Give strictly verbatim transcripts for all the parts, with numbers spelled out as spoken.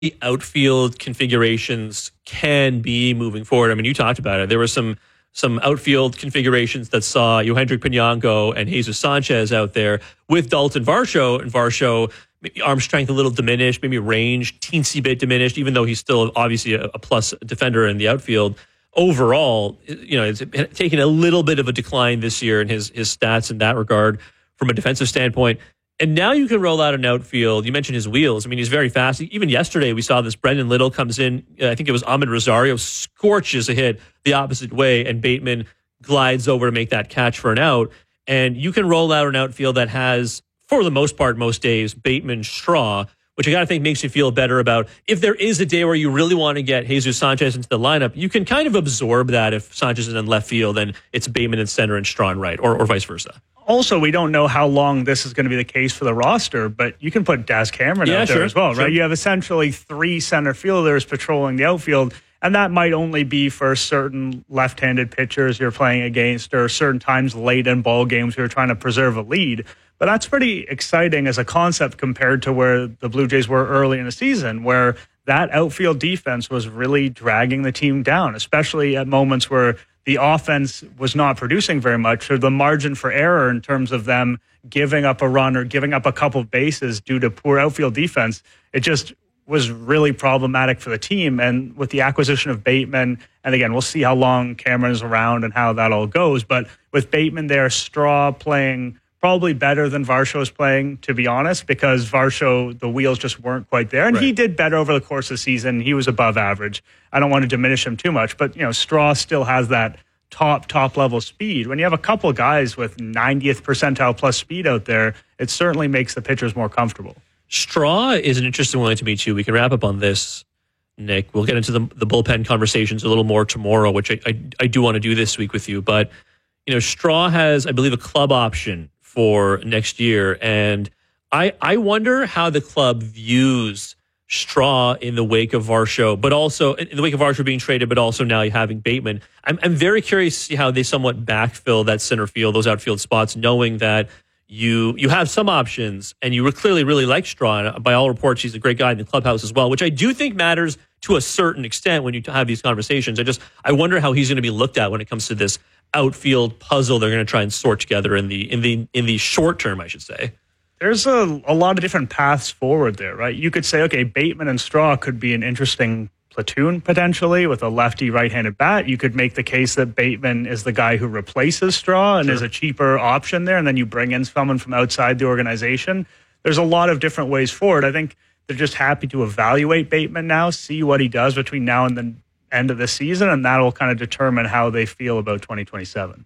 the outfield configurations can be moving forward. I mean, you talked about it. There were some some outfield configurations that saw Yohendrick Pinango and Jesus Sanchez out there with Dalton Varsho, and Varsho, maybe arm strength a little diminished, maybe range teensy bit diminished, even though he's still obviously a, a plus defender in the outfield. Overall, you know, it's taken a little bit of a decline this year in his his stats in that regard from a defensive standpoint. And now you can roll out an outfield. You mentioned his wheels. I mean, he's very fast. Even yesterday, we saw this. Brendan Little comes in. I think it was Ahmed Rosario, scorches a hit the opposite way, and Bateman glides over to make that catch for an out. And you can roll out an outfield that has, for the most part, most days, Bateman, Straw, which I got to think makes you feel better about if there is a day where you really want to get Jesus Sanchez into the lineup, you can kind of absorb that if Sanchez is in left field and it's Bateman in center and Straw in right, or, or vice versa. Also, we don't know how long this is going to be the case for the roster, but you can put Daz Cameron yeah, out there sure, as well, sure. right? You have essentially three center fielders patrolling the outfield, and that might only be for certain left-handed pitchers you're playing against or certain times late in ball games you're trying to preserve a lead. But that's pretty exciting as a concept compared to where the Blue Jays were early in the season, where that outfield defense was really dragging the team down, especially at moments where the offense was not producing very much, or the margin for error in terms of them giving up a run or giving up a couple of bases due to poor outfield defense. It just was really problematic for the team. And with the acquisition of Bateman, and again, we'll see how long Cameron is around and how that all goes. But with Bateman there, Straw playing probably better than Varsho is playing, to be honest, because Varsho, the wheels just weren't quite there. And right. He did better over the course of the season. He was above average. I don't want to diminish him too much, but, you know, Straw still has that top, top level speed. When you have a couple of guys with ninetieth percentile plus speed out there, it certainly makes the pitchers more comfortable. Straw is an interesting one to me, too. We can wrap up on this, Nick. We'll get into the, the bullpen conversations a little more tomorrow, which I, I, I do want to do this week with you. But, you know, Straw has, I believe, a club option for next year. And I I wonder how the club views Straw in the wake of Varsho, but also in the wake of Varsho being traded, but also now having Bateman. I'm, I'm very curious to see how they somewhat backfill that center field, those outfield spots, knowing that you you have some options and you clearly really like Straw. And by all reports, he's a great guy in the clubhouse as well, which I do think matters to a certain extent when you have these conversations. I just, I wonder how he's going to be looked at when it comes to this outfield puzzle they're going to try and sort together in the in the in the short term, I should say. There's a, a lot of different paths forward there, right? You could say, okay, Bateman and Straw could be an interesting platoon potentially with a lefty right-handed bat. You could make the case that Bateman is the guy who replaces Straw and sure. is a cheaper option there, and then you bring in someone from outside the organization. There's a lot of different ways forward. I think they're just happy to evaluate Bateman now, see what he does between now and the end of the season, and that'll kind of determine how they feel about twenty twenty-seven.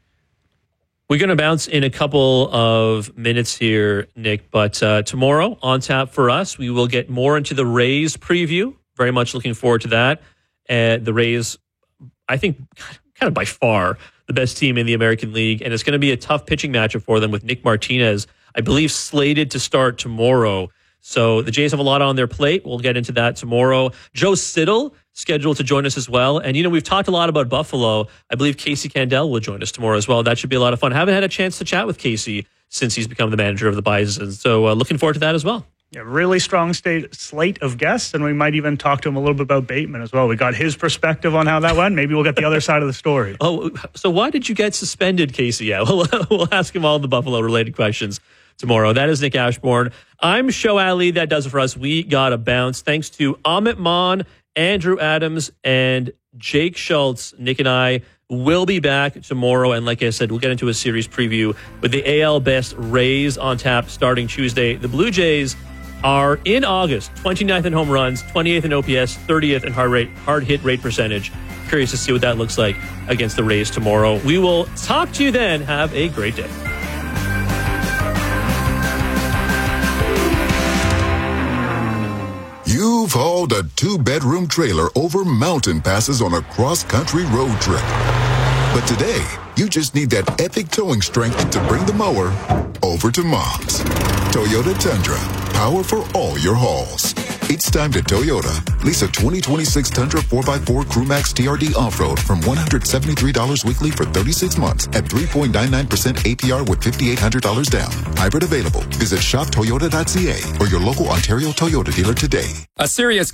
We're going to bounce in a couple of minutes here, Nick, but uh, tomorrow on tap for us, we will get more into the Rays preview. Very much looking forward to that. Uh, the Rays, I think, kind of by far the best team in the American League, and it's going to be a tough pitching matchup for them with Nick Martinez, I believe, slated to start tomorrow. So the Jays have a lot on their plate. We'll get into that tomorrow. Joe Siddall scheduled to join us as well. And, you know, we've talked a lot about Buffalo. I believe Casey Candell will join us tomorrow as well. That should be a lot of fun. I haven't had a chance to chat with Casey since he's become the manager of the Bison. So uh, looking forward to that as well. Yeah, really strong state, slate of guests, and we might even talk to him a little bit about Bateman as well. We got his perspective on how that went. Maybe we'll get the other side of the story. Oh, so why did you get suspended, Casey? Yeah, we'll, we'll ask him all the Buffalo-related questions tomorrow. That is Nick Ashbourne. I'm Show Ali. That does it for us. We got a bounce. Thanks to Amit Mon, Andrew Adams, and Jake Schultz. Nick and I will be back tomorrow. And like I said, we'll get into a series preview with the A L Best Rays on tap starting Tuesday. The Blue Jays are in August, twenty-ninth in home runs, twenty-eighth in O P S, thirtieth in hard rate, hard hit rate percentage. Curious to see what that looks like against the Rays tomorrow. We will talk to you then. Have a great day. You've hauled a two-bedroom trailer over mountain passes on a cross-country road trip. But today, you just need that epic towing strength to bring the mower over to Mom's. Toyota Tundra, power for all your hauls. It's time to Toyota. Lease a twenty twenty-six Tundra four by four Crewmax T R D Off-Road from one hundred seventy-three dollars weekly for thirty-six months at three point nine nine percent A P R with five thousand eight hundred dollars down. Hybrid available. Visit shop toyota dot c a or your local Ontario Toyota dealer today. A serious